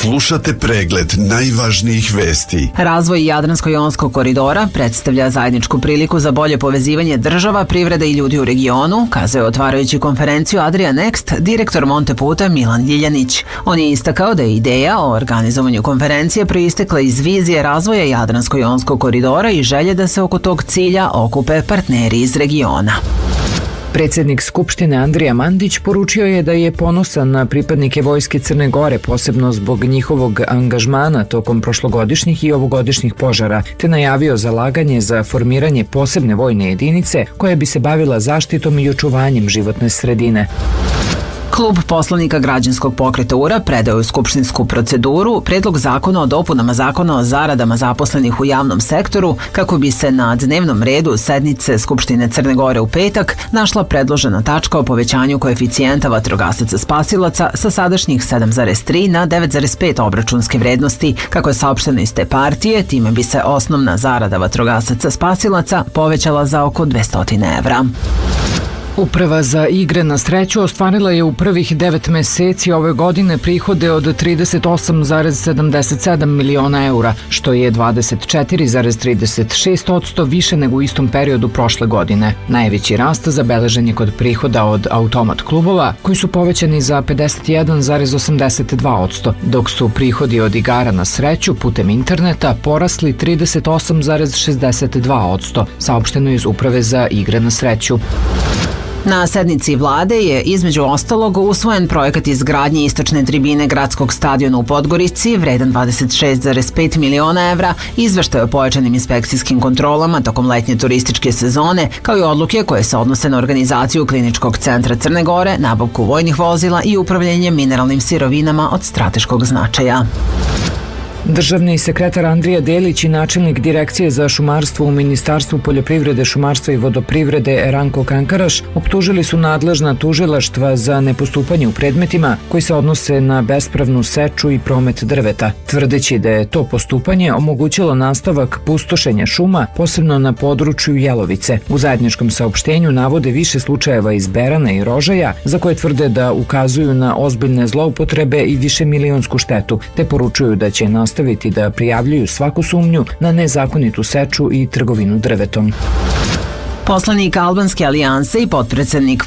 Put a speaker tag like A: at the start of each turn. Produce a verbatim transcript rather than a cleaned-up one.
A: Slušate pregled najvažnijih vesti.
B: Razvoj Jadransko-jonskog koridora predstavlja zajedničku priliku za bolje povezivanje država, privrede i ljudi u regionu, kazao je otvarajući konferenciju Adria Next direktor Monteputa Milan Ljiljanić. On je istakao da je ideja o organizovanju konferencije proistekla iz vizije razvoja Jadransko-jonskog koridora i želje da se oko tog cilja okupe partneri iz regiona.
C: Predsjednik Skupštine Andrija Mandić poručio je da je ponosan na pripadnike Vojske Crne Gore, posebno zbog njihovog angažmana tokom prošlogodišnjih i ovogodišnjih požara, te najavio zalaganje za formiranje posebne vojne jedinice koja bi se bavila zaštitom i očuvanjem životne sredine.
B: Klub poslanika Građanskog pokreta U R A predao je u skupštinsku proceduru predlog zakona o dopunama zakona o zaradama zaposlenih u javnom sektoru kako bi se na dnevnom redu sednice Skupštine Crne Gore u petak našla predložena tačka o povećanju koeficijenta vatrogasaca spasilaca sa sadašnjih sedam zarez tri na devet zarez pet obračunske vrednosti. Kako je saopšteno iz te partije, time bi se osnovna zarada vatrogasaca spasilaca povećala za oko dvesta evra.
C: Uprava za igre na sreću ostvarila je u prvih devet meseci ove godine prihode od trideset osam zarez sedamdeset sedam miliona eura, što je dvadeset četiri zarez trideset šest posto više nego u istom periodu prošle godine. Najveći rast zabeležen je kod prihoda od automat klubova, koji su povećani za pedeset jedan zarez osamdeset dva posto, dok su prihodi od igara na sreću putem interneta porasli trideset osam zarez šezdeset dva posto, saopšteno iz Uprave za igre na sreću.
B: Na sednici vlade je između ostalog usvojen projekat izgradnje istočne tribine gradskog stadiona u Podgorici, vredan dvadeset šest zarez pet miliona evra, izveštaj o pojačanim inspekcijskim kontrolama tokom letnje turističke sezone, kao i odluke koje se odnose na organizaciju Kliničkog centra Crne Gore, nabavku vojnih vozila i upravljanje mineralnim sirovinama od strateškog značaja.
C: Državni sekretar Andrija Delić i načelnik Direkcije za šumarstvo u Ministarstvu poljoprivrede, šumarstva i vodoprivrede Ranko Kankaraš optužili su nadležna tužilaštva za nepostupanje u predmetima koji se odnose na bespravnu seču i promet drveta, tvrdeći da je to postupanje omogućilo nastavak pustošenja šuma, posebno na području Jelovice. U zajedničkom saopštenju navode više slučajeva iz Berana i Rožaja, za koje tvrde da ukazuju na ozbiljne zloupotrebe i višemilionsku štetu, te poručuju da će nastaviti nastaviti da prijavljuju svaku sumnju na nezakonitu seču i trgovinu drvetom.
B: Poslanik Albanske alijanse i potpredsednik